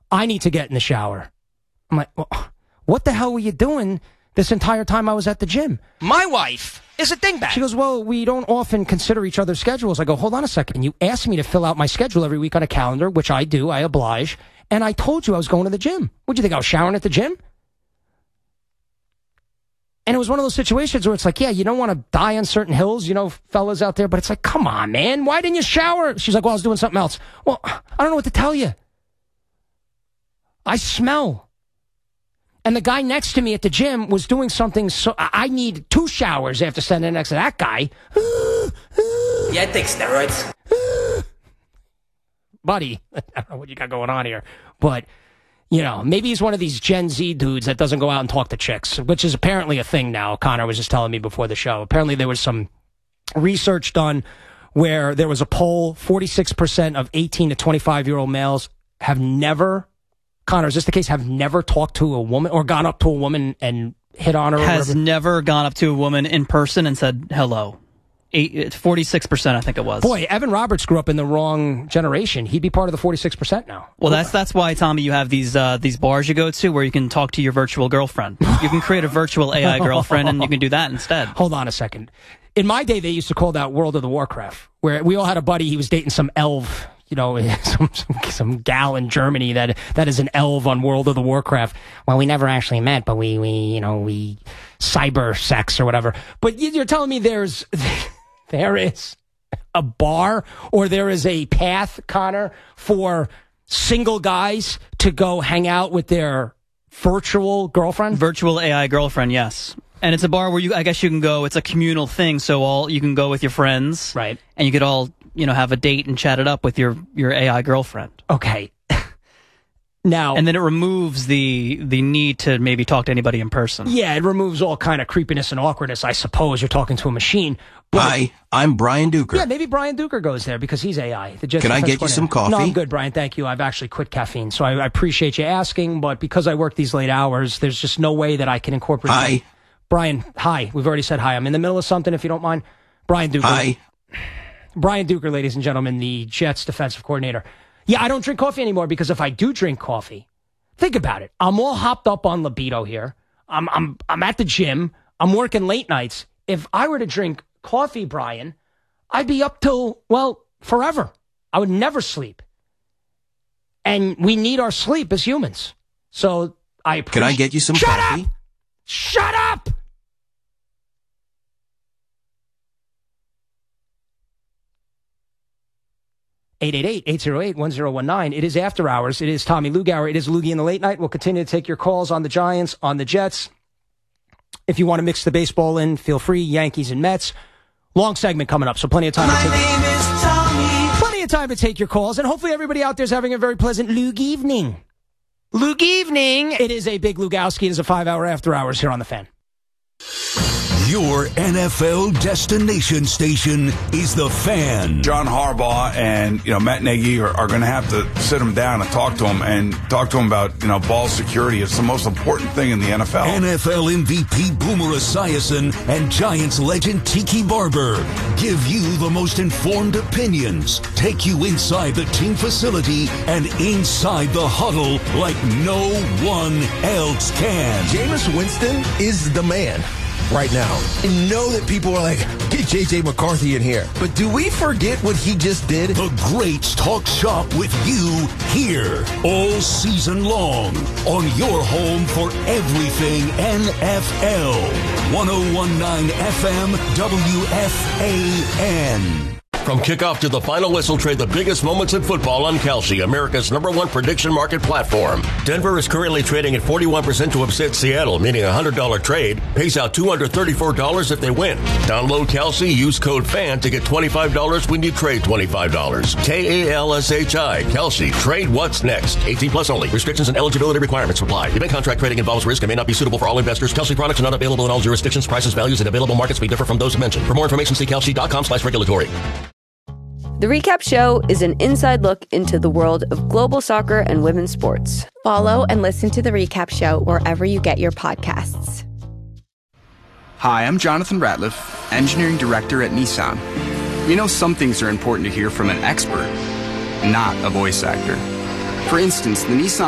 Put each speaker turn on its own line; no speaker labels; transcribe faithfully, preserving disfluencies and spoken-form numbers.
I need to get in the shower. I'm like, well, what the hell were you doing this entire time I was at the gym? My wife is a dingbat. She goes, well, we don't often consider each other's schedules. I go, hold on a second. You asked me to fill out my schedule every week on a calendar, which I do. I oblige. And I told you I was going to the gym. What'd you think? I was showering at the gym? And it was one of those situations where it's like, yeah, you don't want to die on certain hills, you know, fellas out there. But it's like, come on, man. Why didn't you shower? She's like, well, I was doing something else. Well, I don't know what to tell you. I smell. And the guy next to me at the gym was doing something, so I need two showers after standing next to that guy.
Yeah, I take steroids.
Buddy, I don't know what you got going on here, but, you know, maybe he's one of these Gen Z dudes that doesn't go out and talk to chicks, which is apparently a thing now. Connor was just telling me before the show. Apparently there was some research done where there was a poll, forty-six percent of eighteen to twenty-five-year-old males have never, Connor, is this the case, have never talked to a woman or gone up to a woman and hit on her? Or
Has
whatever?
never gone up to a woman in person and said hello. Eight, forty-six percent, I think it was.
Boy, Evan Roberts grew up in the wrong generation. He'd be part of the forty-six percent now.
Well, that's that's why, Tommy, you have these uh, these bars you go to where you can talk to your virtual girlfriend. You can create a virtual A I girlfriend, and you can do that instead.
Hold on a second. In my day, they used to call that World of the Warcraft, where we all had a buddy, he was dating some elf, you know, some, some, some gal in Germany that that is an elf on World of the Warcraft. Well, we never actually met, but we, we you know, we cyber sex or whatever. But you're telling me there's... There is a bar or there is a path, Connor, for single guys to go hang out with their virtual girlfriend?
Virtual A I girlfriend, yes. And it's a bar where you, I guess you can go, it's a communal thing, so all you can go with your friends.
Right.
And you could all, you know, have a date and chat it up with your, your A I girlfriend.
Okay. Now,
and then it removes the the need to maybe talk to anybody in person.
Yeah, it removes all kind of creepiness and awkwardness, I suppose. You're talking to a machine. But,
Hi, I'm Brian Duker.
Yeah, maybe Brian Duker goes there because he's A I. The Jets
Can I get you some coffee?
No, I'm good, Brian. Thank you. I've actually quit caffeine, so I, I appreciate you asking. But because I work these late hours, there's just no way that I can incorporate.
Hi.
My... Brian, hi. We've already said hi. I'm in the middle of something, if you don't mind. Brian Duker.
Hi.
Brian Duker, ladies and gentlemen, the Jets defensive coordinator. Yeah, I don't drink coffee anymore because if I do drink coffee, think about it. I'm all hopped up on libido here. I'm I'm I'm at the gym. I'm working late nights. If I were to drink coffee, Brian, I'd be up till, well, forever. I would never sleep. And we need our sleep as humans. So I appreciate...
Can I get you some
Shut
coffee?
Up! Shut up! eight eight eight, eight oh eight, one oh one nine. It is After Hours. It is Tommy Lugauer. It is Loogie in the Late Night. We'll continue to take your calls on the Giants, on the Jets. If you want to mix the baseball in, feel free. Yankees and Mets. Long segment coming up, so plenty of time
My
to take
name is Tommy.
Plenty of time to take your calls, and hopefully everybody out there is having a very pleasant Luge evening. Luge evening. It is a big Lugowski. It is a five-hour After Hours here on The Fan.
Your N F L destination station is The Fan.
John Harbaugh and, you know, Matt Nagy are, are going to have to sit him down and talk to him and talk to him about, you know, ball security. It's the most important thing in the N F L.
N F L M V P Boomer Esiason and Giants legend Tiki Barber give you the most informed opinions, take you inside the team facility and inside the huddle like no one else can.
Jameis Winston is the man right now. I know that people are like, get J J McCarthy in here. But do we forget what he just did?
The greats talk shop with you here all season long on your home for everything N F L. ten nineteen F M W F A N.
From kickoff to the final whistle, trade the biggest moments in football on Kalshi, America's number one prediction market platform. Denver is currently trading at forty-one percent to upset Seattle, meaning a one hundred dollars trade pays out two hundred thirty-four dollars if they win. Download Kalshi, use code FAN to get twenty-five dollars when you trade twenty-five dollars. K A L S H I, Kalshi. Trade what's next. eighteen plus only. Restrictions and eligibility requirements apply. Event contract trading involves risk and may not be suitable for all investors. Kalshi products are not available in all jurisdictions. Prices, values, and available markets may differ from those mentioned. For more information, see kalshi.com slash regulatory.
The Recap Show is an inside look into the world of global soccer and women's sports.
Follow and listen to The Recap Show wherever you get your podcasts.
Hi, I'm Jonathan Ratliff, Engineering Director at Nissan. We know some things are important to hear from an expert, not a voice actor. For instance, the Nissan